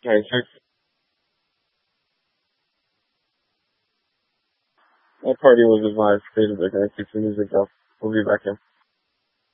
Alright, thanks. That party was advised. Stay the music. We'll be back in.